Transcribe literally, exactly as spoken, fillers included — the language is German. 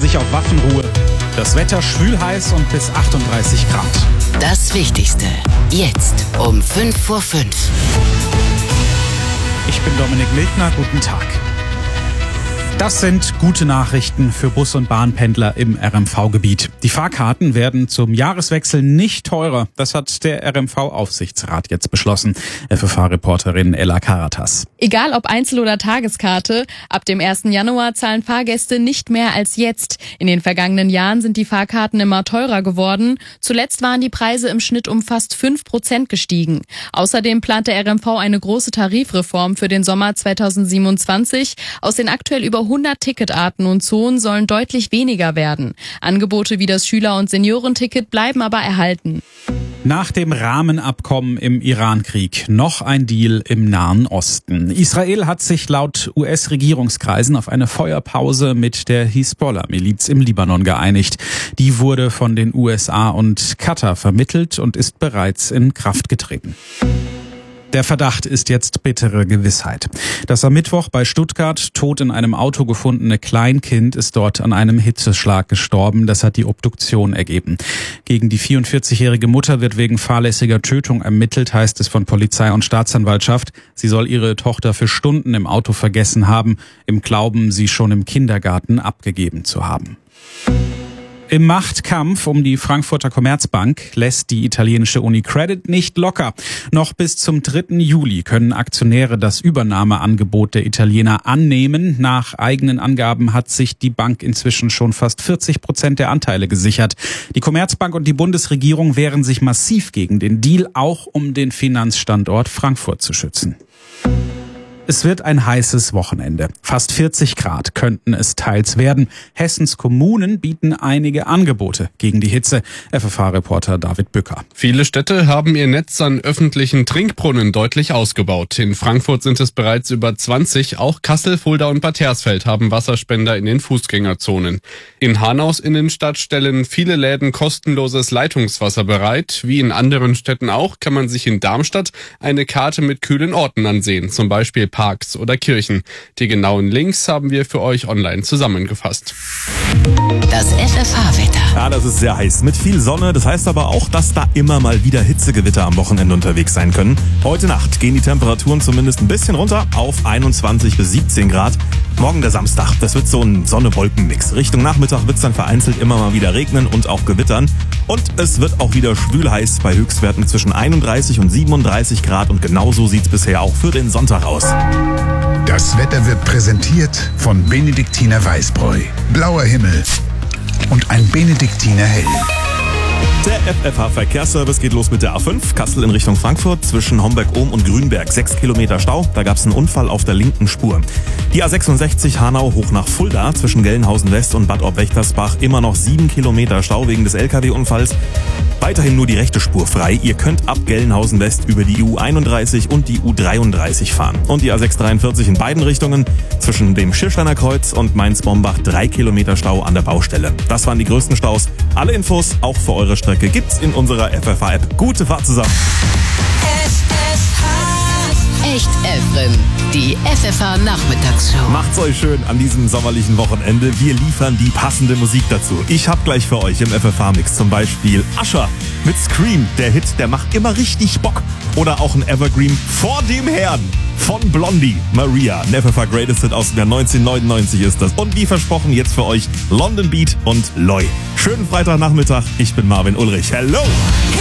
sich auf Waffenruhe. Das Wetter schwül heiß und bis achtunddreißig Grad. Das Wichtigste jetzt um fünf vor fünf. Ich bin Dominik Miltner, guten Tag. Das sind gute Nachrichten für Bus- und Bahnpendler im R M V-Gebiet. Die Fahrkarten werden zum Jahreswechsel nicht teurer. Das hat der R M V-Aufsichtsrat jetzt beschlossen. F F H-Reporterin Ella Karatas. Egal ob Einzel- oder Tageskarte, ab dem ersten Januar zahlen Fahrgäste nicht mehr als jetzt. In den vergangenen Jahren sind die Fahrkarten immer teurer geworden. Zuletzt waren die Preise im Schnitt um fast fünf Prozent gestiegen. Außerdem plant der R M V eine große Tarifreform für den Sommer zweitausendsiebenundzwanzig. Aus den aktuell über hundert Ticketarten und Zonen sollen deutlich weniger werden. Angebote wie das Schüler- und Seniorenticket bleiben aber erhalten. Nach dem Rahmenabkommen im Irankrieg noch ein Deal im Nahen Osten. Israel hat sich laut U S-Regierungskreisen auf eine Feuerpause mit der Hisbollah-Miliz im Libanon geeinigt. Die wurde von den U S A und Katar vermittelt und ist bereits in Kraft getreten. Der Verdacht ist jetzt bittere Gewissheit. Das am Mittwoch bei Stuttgart tot in einem Auto gefundene Kleinkind ist dort an einem Hitzeschlag gestorben. Das hat die Obduktion ergeben. Gegen die vierundvierzigjährige Mutter wird wegen fahrlässiger Tötung ermittelt, heißt es von Polizei und Staatsanwaltschaft. Sie soll ihre Tochter für Stunden im Auto vergessen haben, im Glauben, sie schon im Kindergarten abgegeben zu haben. Im Machtkampf um die Frankfurter Commerzbank lässt die italienische UniCredit nicht locker. Noch bis zum dritten Juli können Aktionäre das Übernahmeangebot der Italiener annehmen. Nach eigenen Angaben hat sich die Bank inzwischen schon fast vierzig Prozent der Anteile gesichert. Die Commerzbank und die Bundesregierung wehren sich massiv gegen den Deal, auch um den Finanzstandort Frankfurt zu schützen. Es wird ein heißes Wochenende. Fast vierzig Grad könnten es teils werden. Hessens Kommunen bieten einige Angebote gegen die Hitze. F F H-Reporter David Bücker. Viele Städte haben ihr Netz an öffentlichen Trinkbrunnen deutlich ausgebaut. In Frankfurt sind es bereits über zwanzig. Auch Kassel, Fulda und Bad Hersfeld haben Wasserspender in den Fußgängerzonen. In Hanaus Innenstadt stellen viele Läden kostenloses Leitungswasser bereit. Wie in anderen Städten auch, kann man sich in Darmstadt eine Karte mit kühlen Orten ansehen. Zum Beispiel Parks oder Kirchen. Die genauen Links haben wir für euch online zusammengefasst. Das F F H-Wetter. Ja, das ist sehr heiß mit viel Sonne. Das heißt aber auch, dass da immer mal wieder Hitzegewitter am Wochenende unterwegs sein können. Heute Nacht gehen die Temperaturen zumindest ein bisschen runter auf einundzwanzig bis siebzehn Grad. Morgen der Samstag, das wird so ein Sonne-Wolken-Mix. Richtung Nachmittag wird es dann vereinzelt immer mal wieder regnen und auch gewittern. Und es wird auch wieder schwül heiß bei Höchstwerten zwischen einunddreißig und siebenunddreißig Grad. Und genauso sieht es bisher auch für den Sonntag aus. Das Wetter wird präsentiert von Benediktiner Weißbräu. Blauer Himmel und ein Benediktiner Hell. Der F F H-Verkehrsservice geht los mit der A fünf, Kassel in Richtung Frankfurt, zwischen Homberg-Ohm und Grünberg. Sechs Kilometer Stau, da gab es einen Unfall auf der linken Spur. Die A sechsundsechzig Hanau hoch nach Fulda, zwischen Gelnhausen West und Bad Ob-Wächtersbach, immer noch sieben Kilometer Stau wegen des L K W-Unfalls. Weiterhin nur die rechte Spur frei. Ihr könnt ab Gelnhausen West über die U einunddreißig und die U dreiunddreißig fahren. Und die A sechshundertdreiundvierzig in beiden Richtungen, zwischen dem Schirsteiner Kreuz und Mainz-Bombach, drei Kilometer Stau an der Baustelle. Das waren die größten Staus. Alle Infos, auch für eure Strecke, gibt's in unserer F F H-App. Gute Fahrt zusammen. F F H. Echt Efren. Die F F H-Nachmittagsshow. Macht's euch schön an diesem sommerlichen Wochenende. Wir liefern die passende Musik dazu. Ich hab gleich für euch im F F H-Mix zum Beispiel Usher mit Scream. Der Hit, der macht immer richtig Bock. Oder auch ein Evergreen vor dem Herrn von Blondie, Maria. Ein F F H Greatest Hit aus dem Jahr neunzehnhundertneunundneunzig ist das. Und wie versprochen, jetzt für euch London Beat und Loy. Schönen Freitagnachmittag. Ich bin Marvin Ulrich. Hello!